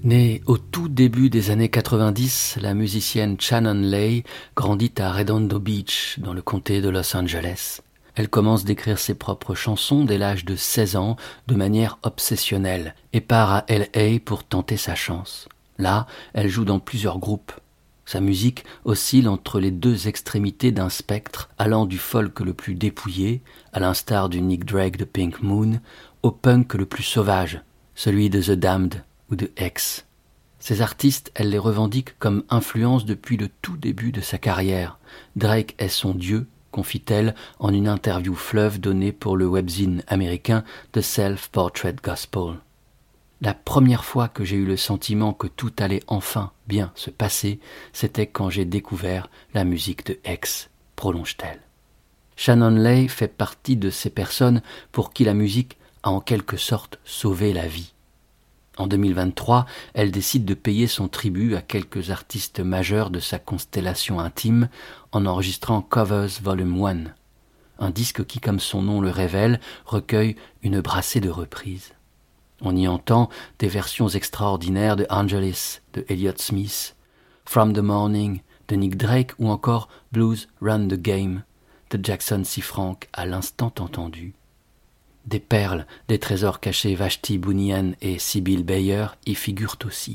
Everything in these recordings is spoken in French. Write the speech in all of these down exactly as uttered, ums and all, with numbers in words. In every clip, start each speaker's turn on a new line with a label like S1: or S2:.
S1: Née au tout début des années quatre-vingt-dix, la musicienne Shannon Lay grandit à Redondo Beach, dans le comté de Los Angeles. Elle commence d'écrire ses propres chansons dès l'âge de seize ans, de manière obsessionnelle, et part à L A pour tenter sa chance. Là, elle joue dans plusieurs groupes. Sa musique oscille entre les deux extrémités d'un spectre, allant du folk le plus dépouillé, à l'instar du Nick Drake de Pink Moon, au punk le plus sauvage, celui de The Damned ou de X. Ces artistes, elle les revendique comme influence depuis le tout début de sa carrière. Drake est son dieu, confie-t-elle en une interview fleuve donnée pour le webzine américain The Self-Portrait Gospel. La première fois que j'ai eu le sentiment que tout allait enfin bien se passer, c'était quand j'ai découvert la musique de X, prolonge-t-elle. Shannon Lay fait partie de ces personnes pour qui la musique a en quelque sorte sauvé la vie. En deux mille vingt-trois, elle décide de payer son tribut à quelques artistes majeurs de sa constellation intime en enregistrant Covers Volume un, un disque qui, comme son nom le révèle, recueille une brassée de reprises. On y entend des versions extraordinaires de Angelis, de Elliott Smith, From the Morning, de Nick Drake ou encore Blues Run the Game, de Jackson C. Frank à l'instant entendu. Des perles, des trésors cachés Vashti Bunyan et Sybil Bayer y figurent aussi.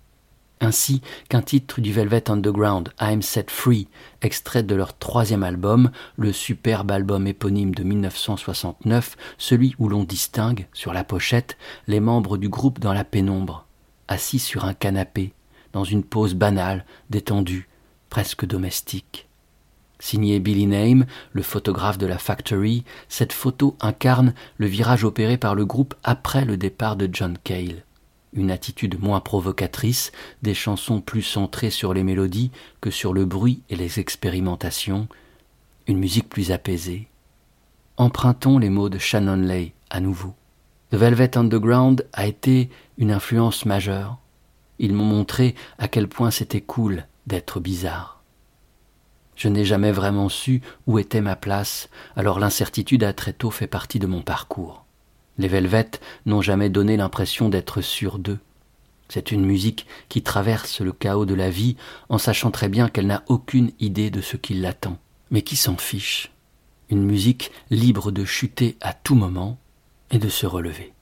S1: Ainsi qu'un titre du Velvet Underground, I'm Set Free, extrait de leur troisième album, le superbe album éponyme de dix-neuf cent soixante-neuf, celui où l'on distingue, sur la pochette, les membres du groupe dans la pénombre, assis sur un canapé, dans une pose banale, détendue, presque domestique. Signé Billy Name, le photographe de la Factory, cette photo incarne le virage opéré par le groupe après le départ de John Cale. Une attitude moins provocatrice, des chansons plus centrées sur les mélodies que sur le bruit et les expérimentations, une musique plus apaisée. Empruntons les mots de Shannon Lay à nouveau. The Velvet Underground a été une influence majeure. Ils m'ont montré à quel point c'était cool d'être bizarre. Je n'ai jamais vraiment su où était ma place, alors l'incertitude a très tôt fait partie de mon parcours. Les Velvet n'ont jamais donné l'impression d'être sûrs d'eux. C'est une musique qui traverse le chaos de la vie en sachant très bien qu'elle n'a aucune idée de ce qui l'attend, mais qui s'en fiche. Une musique libre de chuter à tout moment et de se relever.